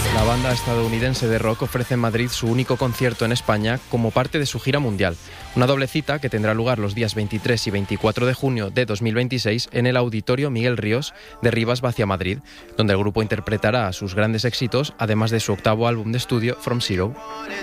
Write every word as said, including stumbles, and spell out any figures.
La banda estadounidense de rock ofrece en Madrid su único concierto en España como parte de su gira mundial. Una doble cita que tendrá lugar los días veintitrés y veinticuatro de junio de dos mil veintiséis en el Auditorio Miguel Ríos de Rivas Vacia Madrid, donde el grupo interpretará sus grandes éxitos, además de su octavo álbum de estudio, From Zero.